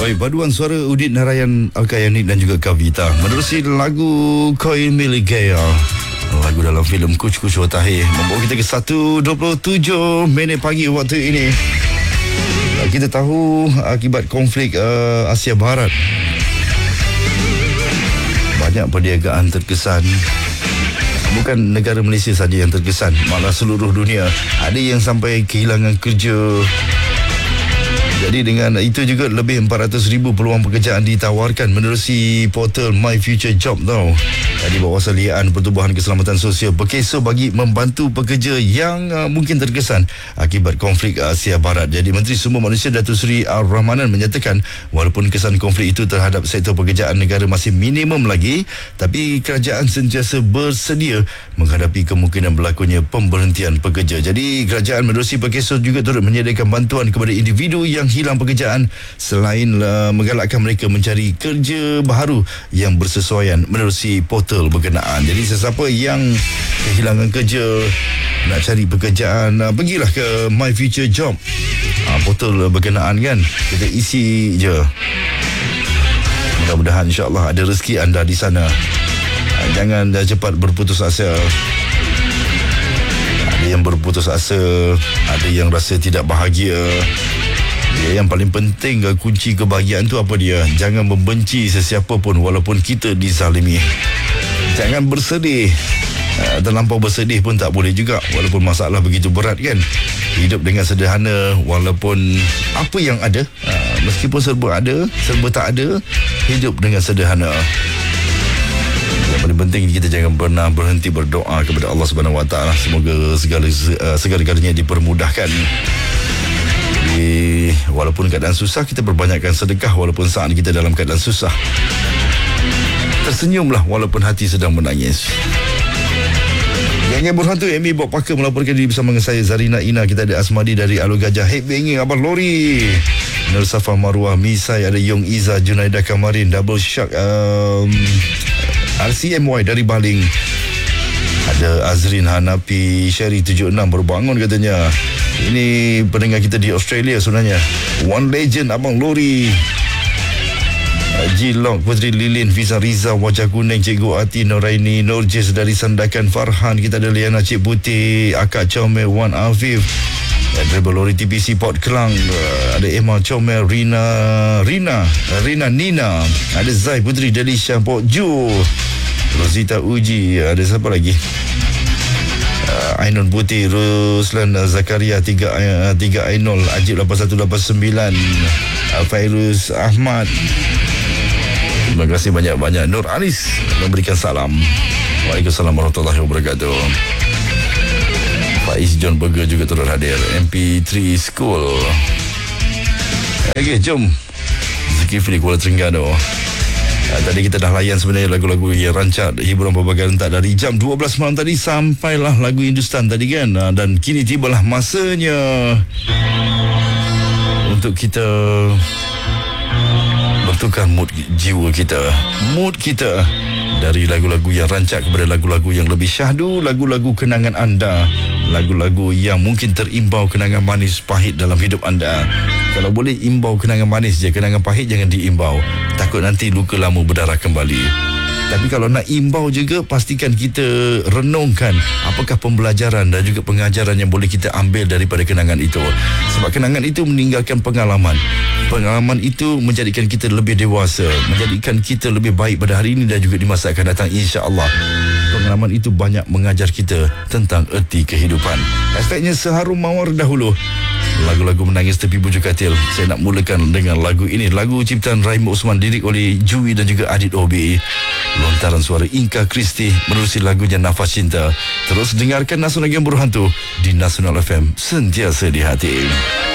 Baik, paduan suara Udit Narayan, Alkayani dan juga Kavita menerusi lagu Koi Milik Gaya, lagu dalam filem Kuch Kuch Watahir, membawa kita ke 1:27 minit pagi waktu ini. Kita tahu akibat konflik Asia Barat, banyak perniagaan terkesan. Bukan negara Malaysia saja yang terkesan, malah seluruh dunia. Ada yang sampai kehilangan kerja. Jadi dengan itu juga lebih 400,000 peluang pekerjaan ditawarkan menerusi portal My Future Job tau. Di bawah salian Pertubuhan Keselamatan Sosial Perkeso bagi membantu pekerja yang mungkin terkesan akibat konflik Asia Barat. Jadi Menteri Sumber Manusia Datuk Seri Ar-Rahmanan menyatakan walaupun kesan konflik itu terhadap sektor pekerjaan negara masih minimum lagi, tapi kerajaan sentiasa bersedia menghadapi kemungkinan berlakunya pemberhentian pekerja. Jadi kerajaan menerusi Perkeso juga turut menyediakan bantuan kepada individu yang hilang pekerjaan selain menggalakkan mereka mencari kerja baru yang bersesuaian menerusi portal berkenaan. Jadi sesiapa yang kehilangan kerja, nak cari pekerjaan, pergilah ke My Future Job, portal berkenaan kan. Kita isi je. Mudah-mudahan insya-Allah ada rezeki anda di sana. Jangan cepat berputus asa. Ada yang berputus asa, ada yang rasa tidak bahagia. Yang paling penting, kunci kebahagiaan tu apa dia? Jangan membenci sesiapa pun walaupun kita dizalimi. Jangan bersedih. Terlampau bersedih pun tak boleh juga, walaupun masalah begitu berat kan. Hidup dengan sederhana walaupun apa yang ada, meskipun serba ada, serba tak ada, hidup dengan sederhana. Yang paling penting, kita jangan pernah berhenti berdoa kepada Allah Subhanahu Wa Taala. Semoga segala-galanya dipermudahkan. Walaupun keadaan susah, kita perbanyakkan sedekah walaupun saat kita dalam keadaan susah. Tersenyumlah walaupun hati sedang menangis. Geng Berhantu Amy Bob Parker melaporkan diri bersama dengan saya, Zarina Ina. Kita ada Asmadi dari Alur Gajah, Headbanging Abang Lori, Nur Safa Marwah, Misai, ada Yong Iza, Junaida Kamarin, Double Shark, RCMY dari Baling, ada Azrin Hanapi, Sherry 76 baru bangun katanya. Ini pendengar kita di Australia sebenarnya. One Legend Abang Lori, Jilong, Putri Lilin, Fiza Riza, Wajah Kuning, Cikgu Ati, Noraini, Nurjis dari Sandakan, Farhan, kita ada Liana Cik Putih, Akak Comel, Wan Afif, Driver Lori TPC Port Kelang, ada Emma Comel, Rina Nina, ada Zai Putri Delisha Port Ju, Rosita Uji, ada siapa lagi? Ainul Putih, Ruslan Zakaria, 3 Ainul, Ajib 8189, Fairuz Ahmad. Terima kasih banyak-banyak. Nur Anis memberikan salam. Waalaikumsalam warahmatullahi wabarakatuh. Faiz John Burger juga turut hadir. MP3 School. Okey, jom Zulkifli Kuala Terengganu. Tadi kita dah layan sebenarnya lagu-lagu yang rancak hiburan berbagai rentak dari jam 12 malam tadi sampailah lagu Hindustan tadi kan. Dan kini tibalah masanya untuk kita bertukar mood jiwa kita, mood kita dari lagu-lagu yang rancak kepada lagu-lagu yang lebih syahdu, lagu-lagu kenangan anda, lagu-lagu yang mungkin terimbau kenangan manis pahit dalam hidup anda. Kalau boleh imbau kenangan manis je, kenangan pahit jangan diimbau. Takut nanti luka lama berdarah kembali. Tapi kalau nak imbau juga, pastikan kita renungkan apakah pembelajaran dan juga pengajaran yang boleh kita ambil daripada kenangan itu. Sebab kenangan itu meninggalkan pengalaman. Pengalaman itu menjadikan kita lebih dewasa, menjadikan kita lebih baik pada hari ini dan juga di masa akan datang, insya-Allah. Pengalaman itu banyak mengajar kita tentang erti kehidupan. Hashtagnya Seharum Mawar dahulu. Lagu-lagu menangis tepi bujur katil. Saya nak mulakan dengan lagu ini. Lagu ciptaan Rahim Osman, lirik oleh Jui dan juga Adit Obi. Lontaran suara Inka Kristi menerusi lagunya Nafas Cinta. Terus dengarkan Nasional Game Berhantu di Nasional FM, sentiasa di hati.